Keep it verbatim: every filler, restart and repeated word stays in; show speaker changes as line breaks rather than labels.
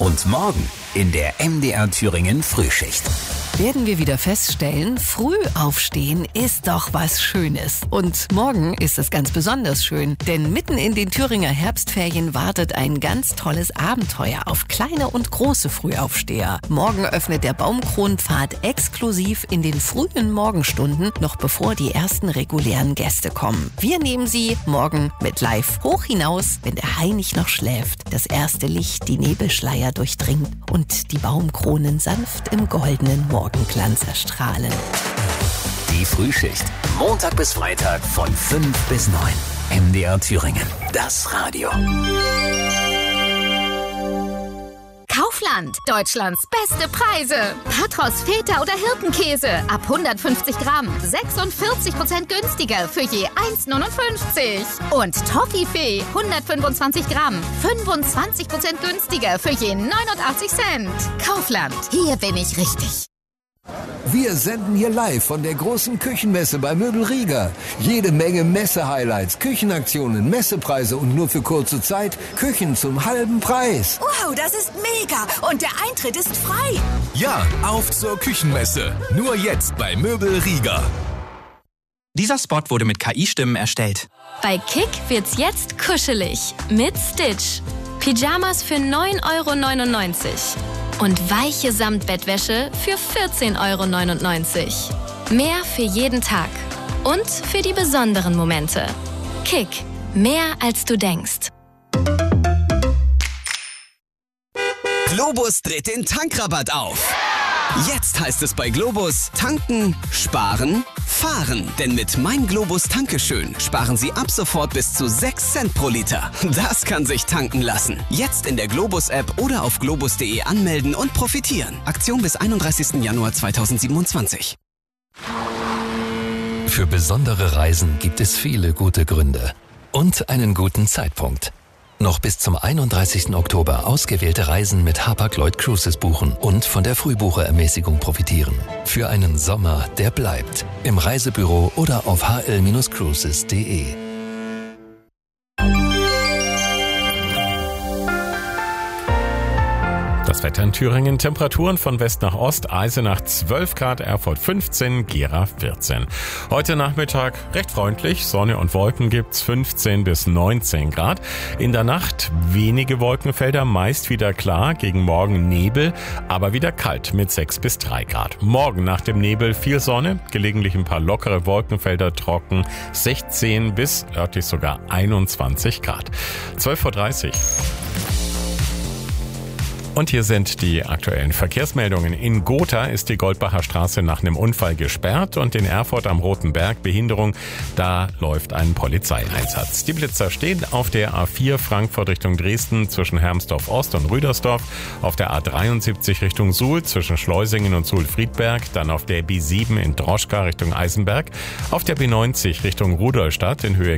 Und morgen in der M D R Thüringen Frühschicht.
Werden wir wieder feststellen, früh aufstehen ist doch was Schönes. Und morgen ist es ganz besonders schön, denn mitten in den Thüringer Herbstferien wartet ein ganz tolles Abenteuer auf kleine und große Frühaufsteher. Morgen öffnet der Baumkronpfad exklusiv in den frühen Morgenstunden, noch bevor die ersten regulären Gäste kommen. Wir nehmen Sie morgen mit live hoch hinaus, wenn der Hainich noch schläft, das erste Licht die Nebelschleier durchdringt und die Baumkronen sanft im goldenen Morgenglanz erstrahlen.
Die Frühschicht. Montag bis Freitag von fünf bis neun. M D R Thüringen. Das Radio.
Kaufland. Deutschlands beste Preise. Patros, Feta oder Hirtenkäse. Ab hundertfünfzig Gramm. sechsundvierzig Prozent günstiger für je eins neunundfünfzig. Und Toffifee. hundertfünfundzwanzig Gramm. fünfundzwanzig Prozent günstiger für je neunundachtzig Cent. Kaufland. Hier bin ich richtig.
Wir senden hier live von der großen Küchenmesse bei Möbel Rieger. Jede Menge Messe-Highlights, Küchenaktionen, Messepreise und nur für kurze Zeit Küchen zum halben Preis.
Wow, das ist mega! Und der Eintritt ist frei.
Ja, auf zur Küchenmesse. Nur jetzt bei Möbel Rieger.
Dieser Spot wurde mit K I-Stimmen erstellt.
Bei Kick wird's jetzt kuschelig mit Stitch. Pyjamas für neun Euro neunundneunzig. Und weiche Samtbettwäsche für vierzehn Euro neunundneunzig. Mehr für jeden Tag. Und für die besonderen Momente. Kick. Mehr als du denkst.
Globus dreht den Tankrabatt auf. Jetzt heißt es bei Globus tanken, sparen, fahren. Denn mit Mein Globus Tankeschön sparen Sie ab sofort bis zu sechs Cent pro Liter. Das kann sich tanken lassen. Jetzt in der Globus-App oder auf globus punkt de anmelden und profitieren. Aktion bis einunddreißigsten Januar zweitausendsiebenundzwanzig.
Für besondere Reisen gibt es viele gute Gründe. Und einen guten Zeitpunkt. Noch bis zum einunddreißigsten Oktober ausgewählte Reisen mit Hapag-Lloyd Cruises buchen und von der Frühbucherermäßigung profitieren. Für einen Sommer, der bleibt. Im Reisebüro oder auf h l Bindestrich cruises punkt de.
Das Wetter in Thüringen, Temperaturen von West nach Ost, Eisenach zwölf Grad, Erfurt fünfzehn, Gera vierzehn. Heute Nachmittag recht freundlich, Sonne und Wolken gibt's fünfzehn bis neunzehn Grad. In der Nacht wenige Wolkenfelder, meist wieder klar, gegen Morgen Nebel, aber wieder kalt mit sechs bis drei Grad. Morgen nach dem Nebel viel Sonne, gelegentlich ein paar lockere Wolkenfelder, trocken, sechzehn bis örtlich sogar einundzwanzig Grad. zwölf Uhr dreißig. Und hier sind die aktuellen Verkehrsmeldungen. In Gotha ist die Goldbacher Straße nach einem Unfall gesperrt und in Erfurt am Roten Berg Behinderung. Da läuft ein Polizeieinsatz. Die Blitzer stehen auf der A vier Frankfurt Richtung Dresden zwischen Hermsdorf Ost und Rüdersdorf, auf der A dreiundsiebzig Richtung Suhl zwischen Schleusingen und Suhl-Friedberg, dann auf der B sieben in Droschka Richtung Eisenberg, auf der B neunzig Richtung Rudolstadt in Höhe